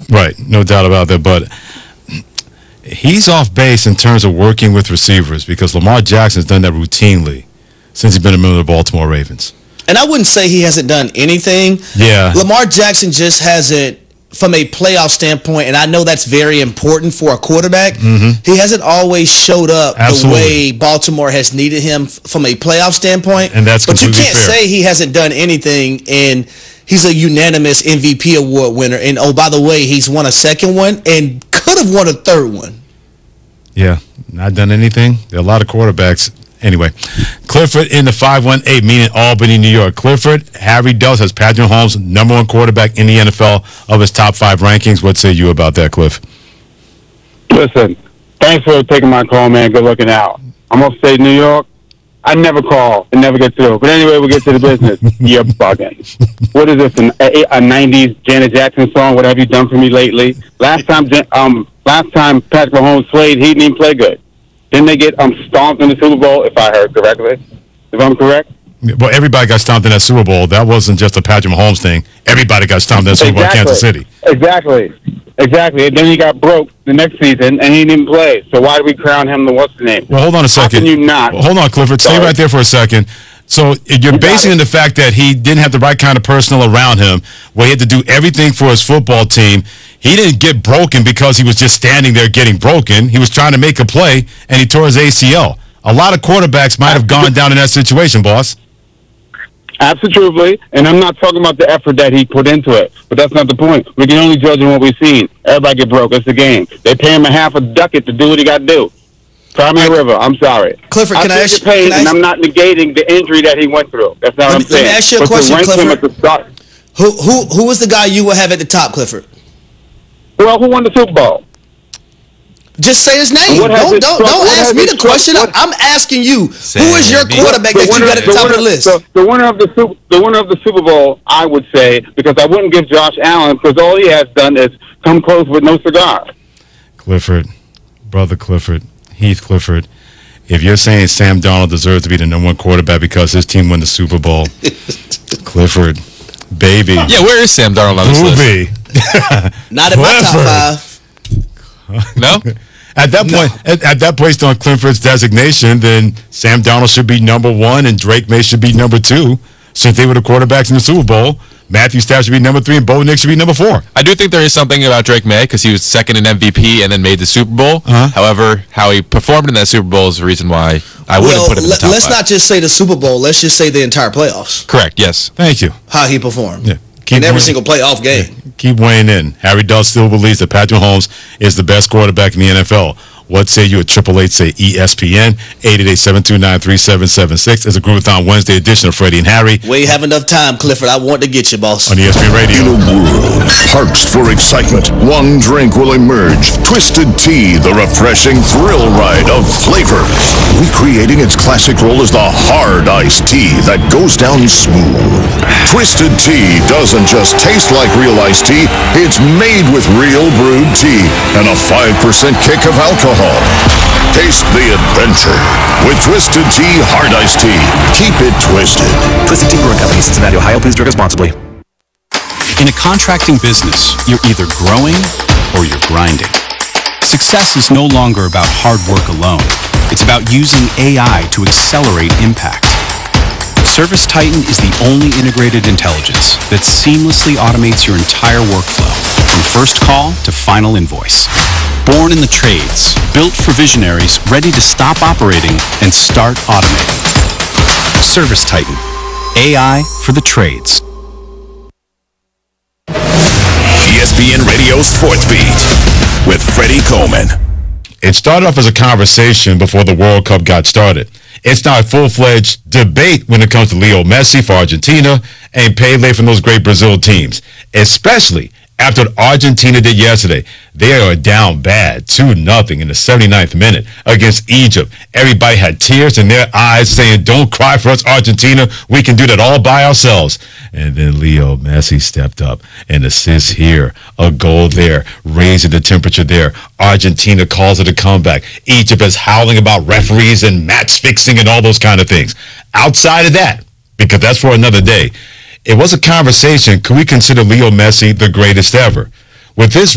Right, no doubt about that. But he's off base in terms of working with receivers because Lamar Jackson's done that routinely since he's been a member of the Baltimore Ravens. And I wouldn't say he hasn't done anything. Yeah. Lamar Jackson just hasn't, from a playoff standpoint, and I know that's very important for a quarterback, he hasn't always showed up the way Baltimore has needed him from a playoff standpoint. And that's But you completely can't fair. say he hasn't done anything, and he's a unanimous MVP award winner. And, oh, by the way, he's won a second one and could have won a third one. Yeah, not done anything. There are a lot of quarterbacks. Anyway, Clifford in the 518, meaning Albany, New York. Clifford, Harry Dulles has Patrick Mahomes, number one quarterback in the NFL of his top 5 rankings. What say you about that, Cliff? Listen, thanks for taking my call, man. Good looking out. I'm upstate New York. I never call and never get through. But anyway, we'll get to the business. You're bugging. What is this, a 90s Janet Jackson song? What have you done for me lately? Last time Patrick Mahomes played, he didn't even play good. Didn't they get stomped in the Super Bowl, if I heard correctly? If I'm correct? Well, everybody got stomped in that Super Bowl. That wasn't just a Patrick Mahomes thing. Everybody got stomped in that Super Bowl in Kansas City. Exactly. And then he got broke the next season, and he didn't play. So why do we crown him the what's the name? Well, hold on a second. How can you not? Well, hold on, Clifford. Stay right there for a second. So you're basing it on the fact that he didn't have the right kind of personnel around him, where he had to do everything for his football team. He didn't get broken because he was just standing there getting broken. He was trying to make a play, and he tore his ACL. A lot of quarterbacks might have gone down in that situation, boss. Absolutely, and I'm not talking about the effort that he put into it, but that's not the point. We can only judge on what we've seen. Everybody get broke. It's the game. They pay him a half a ducat to do what he got to do. Crimea River, I'm sorry. Clifford, can I ask you? And I'm not negating the injury that he went through. That's not what I'm saying. Let me ask you a question, Clifford. Who was the guy you would have at the top, Clifford? Well, who won the Super Bowl? Just say his name. Don't ask me the question. I'm asking you. Who is your quarterback that you got at the top of the list? The winner of the Super Bowl, I would say, because I wouldn't give Josh Allen, because all he has done is come close with no cigar. Clifford, brother Clifford, Heath Clifford, if you're saying Sam Darnold deserves to be the number one quarterback because his team won the Super Bowl, Clifford, baby. Yeah, where is Sam Darnold on this list? Not in my top 5. No? At that point, on Clifford's designation, then Sam Darnold should be number 1 and Drake May should be number 2. Since they were the quarterbacks in the Super Bowl, Matthew Stafford should be number 3 and Bo Nix should be number 4. I do think there is something about Drake May because he was second in MVP and then made the Super Bowl. However, how he performed in that Super Bowl is the reason why I wouldn't put him in the top 5. Let's not just say the Super Bowl. Let's just say the entire playoffs. Correct, yes. Thank you. How he performed. Yeah. In every single playoff game. Keep weighing in. Harry Dulles still believes that Patrick Mahomes is the best quarterback in the NFL. What say you at 888 say ESPN 888-729-3776 is a Groovathon Wednesday edition of Freddie and Harry. We have enough time, Clifford. I want to get you, boss. On ESPN Radio. In a world parched for excitement, one drink will emerge. Twisted Tea, the refreshing thrill ride of flavor. Recreating its classic role as the hard iced tea that goes down smooth. Twisted Tea doesn't just taste like real iced tea, it's made with real brewed tea and a 5% kick of alcohol. Taste the adventure with Twisted Tea Hard Iced Tea. Keep it twisted. Twisted Tea Brewing Company, Cincinnati, Ohio. Please drink responsibly. In a contracting business, you're either growing or you're grinding. Success is no longer about hard work alone. It's about using AI to accelerate impact. ServiceTitan is the only integrated intelligence that seamlessly automates your entire workflow, from first call to final invoice. Born in the trades, built for visionaries ready to stop operating and start automating. ServiceTitan, AI for the trades. ESPN Radio Sports Beat with Freddie Coleman. It started off as a conversation before the World Cup got started. It's now a full-fledged debate when it comes to Leo Messi for Argentina and Pele from those great Brazil teams, especially after what Argentina did yesterday. They are down bad, 2-0 in the 79th minute against Egypt. Everybody had tears in their eyes saying, don't cry for us, Argentina. We can do that all by ourselves. And then Leo Messi stepped up. An assist here, a goal there, raising the temperature there. Argentina calls it a comeback. Egypt is howling about referees and match fixing and all those kind of things. Outside of that, because that's for another day, it was a conversation. Could we consider Leo Messi the greatest ever? With this